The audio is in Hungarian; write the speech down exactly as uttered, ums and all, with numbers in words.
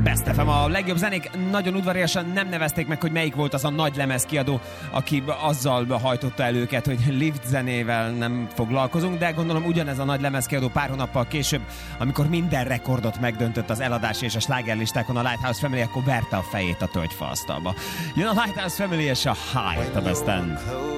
Best ef em, a legjobb zenék. Nagyon udvariasan nem nevezték meg, hogy melyik volt az a nagy lemezkiadó, aki azzal hajtotta el őket, hogy Lift zenével nem foglalkozunk, de gondolom ugyanez a nagy lemezkiadó pár hónappal később, amikor minden rekordot megdöntött az eladási és a slágerlistákon a Lighthouse Family, akkor verte a fejét a tölgyfa asztalba. Jön a Lighthouse Family és a High a Best-en.